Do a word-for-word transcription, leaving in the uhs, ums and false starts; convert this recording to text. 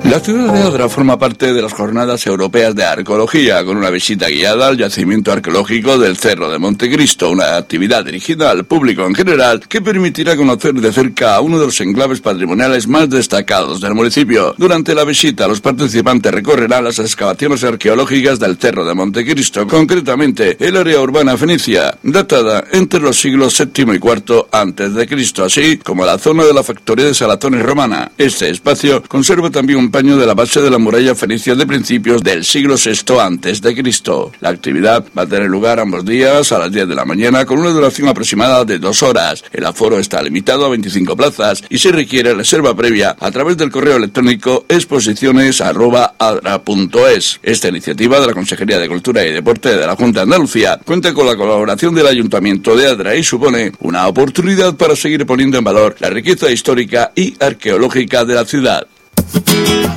La ciudad de Adra forma parte de las Jornadas Europeas de Arqueología, con una visita guiada al yacimiento arqueológico del Cerro de Montecristo, una actividad dirigida al público en general que permitirá conocer de cerca a uno de los enclaves patrimoniales más destacados del municipio. Durante la visita, los participantes recorrerán las excavaciones arqueológicas del Cerro de Montecristo, concretamente el área urbana fenicia, datada entre los siglos séptimo y cuarto antes de Cristo, así como la zona de la factoría de Salatones romana. Este espacio conserva también un paño de la base de la muralla fenicia de principios del siglo sexto antes de Cristo. La actividad va a tener lugar ambos días a las diez de la mañana con una duración aproximada de dos horas. El aforo está limitado a veinticinco plazas y se requiere reserva previa a través del correo electrónico exposiciones arroba adra punto es. Esta iniciativa de la Consejería de Cultura y Deporte de la Junta de Andalucía cuenta con la colaboración del Ayuntamiento de Adra y supone una oportunidad para seguir poniendo en valor la riqueza histórica y arqueológica de la ciudad.